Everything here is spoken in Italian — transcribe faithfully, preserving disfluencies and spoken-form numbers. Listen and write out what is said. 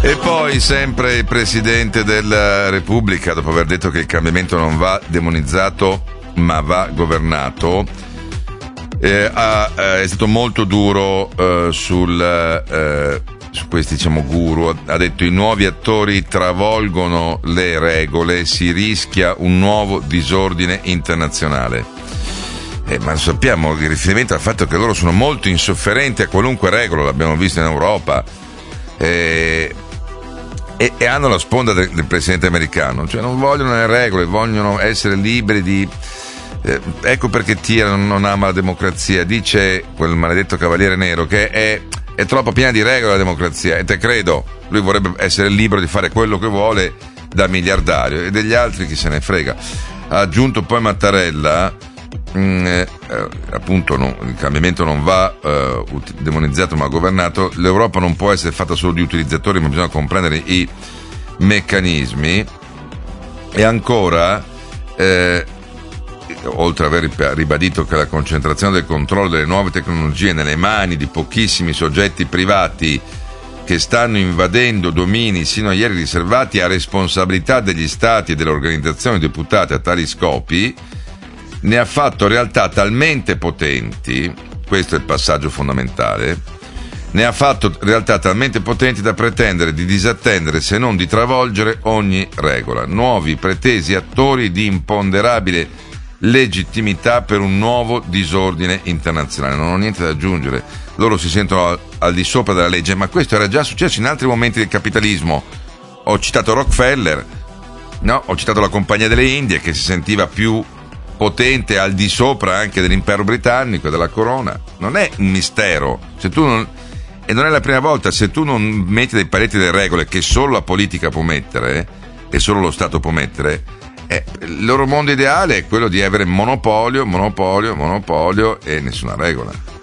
E poi sempre il Presidente della Repubblica, dopo aver detto che il cambiamento non va demonizzato ma va governato, eh, ha, eh, è stato molto duro eh, sul, eh, su questi, diciamo, guru. Ha detto: i nuovi attori travolgono le regole, si rischia un nuovo disordine internazionale. Eh, ma lo sappiamo, il riferimento al fatto che loro sono molto insofferenti a qualunque regola, l'abbiamo visto in Europa. Eh, E, e hanno la sponda del, del presidente americano, cioè non vogliono le regole, vogliono essere liberi di... Eh, ecco perché Tira non, non ama la democrazia. Dice quel maledetto cavaliere nero che è, è troppo piena di regole la democrazia, e te credo, lui vorrebbe essere libero di fare quello che vuole da miliardario, e degli altri chi se ne frega. Ha aggiunto poi Mattarella, mh, eh, appunto no, il cambiamento non va eh, demonizzato ma governato, l'Europa non può essere fatta solo di utilizzatori, ma bisogna comprendere i meccanismi. E ancora, eh, oltre ad aver ribadito che la concentrazione del controllo delle nuove tecnologie nelle mani di pochissimi soggetti privati che stanno invadendo domini sino a ieri riservati a responsabilità degli stati e delle organizzazioni deputate a tali scopi, ne ha fatto realtà talmente potenti, questo è il passaggio fondamentale, ne ha fatto realtà talmente potenti da pretendere di disattendere, se non di travolgere, ogni regola. Nuovi pretesi attori di imponderabile legittimità per un nuovo disordine internazionale. Non ho niente da aggiungere, loro si sentono al, al di sopra della legge, ma questo era già successo in altri momenti del capitalismo. Ho citato Rockefeller, no? Ho citato la Compagnia delle Indie, che si sentiva più potente al di sopra anche dell'impero britannico e della corona. Non è un mistero, se tu non, e non è la prima volta, se tu non metti dei paletti delle regole che solo la politica può mettere e solo lo Stato può mettere, eh, il loro mondo ideale è quello di avere monopolio, monopolio, monopolio e nessuna regola.